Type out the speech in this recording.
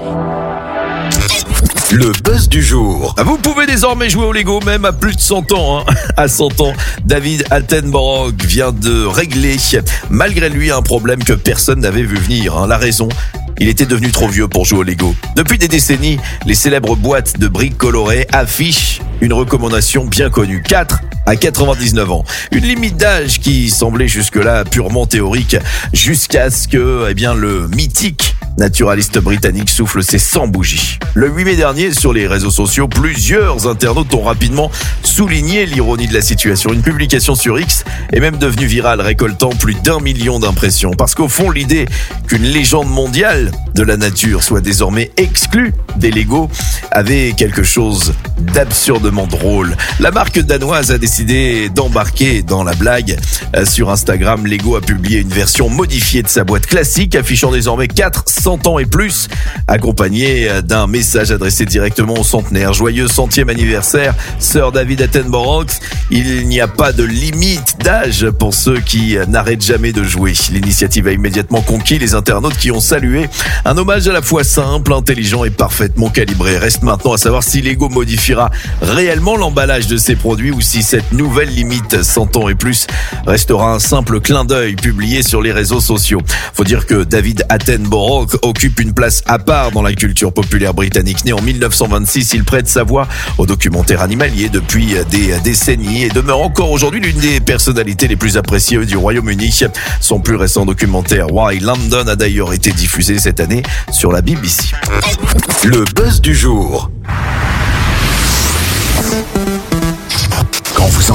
Le buzz du jour. Vous pouvez désormais jouer au Lego même à plus de 100 ans. À 100 ans, David Attenborough vient de régler, malgré lui, un problème que personne n'avait vu venir. La raison, il était devenu trop vieux pour jouer au Lego. Depuis des décennies, les célèbres boîtes de briques colorées affichent une recommandation bien connue. 4 à 99 ans. Une limite d'âge qui semblait jusque-là purement théorique, jusqu'à ce que, le mythique naturaliste britannique souffle ses 100 bougies. Le 8 mai dernier, sur les réseaux sociaux, plusieurs internautes ont rapidement souligné l'ironie de la situation. Une publication sur X est même devenue virale, récoltant plus d'1 million d'impressions. Parce qu'au fond, l'idée qu'une légende mondiale de la nature soit désormais exclue des Lego avait quelque chose d'absurdement drôle. La marque danoise a décidé d'embarquer dans la blague. Sur Instagram, Lego a publié une version modifiée de sa boîte classique, affichant désormais 400 ans et plus, accompagné d'un message adressé directement au centenaire. Joyeux 100e anniversaire, Sir David Attenborough. Il n'y a pas de limite d'âge pour ceux qui n'arrêtent jamais de jouer. L'initiative a immédiatement conquis les internautes qui ont salué un hommage à la fois simple, intelligent et parfaitement calibré. Reste maintenant à savoir si Lego modifiera réellement l'emballage de ses produits ou si cette nouvelle limite 100 ans et plus restera un simple clin d'œil publié sur les réseaux sociaux. Faut dire que David Attenborough occupe une place à part dans la culture populaire britannique. Né en 1926, il prête sa voix au documentaire animalier depuis des décennies et demeure encore aujourd'hui l'une des personnalités les plus appréciées du Royaume-Uni. Son plus récent documentaire Why London a d'ailleurs été diffusé cette année sur la BBC. Le buzz du jour.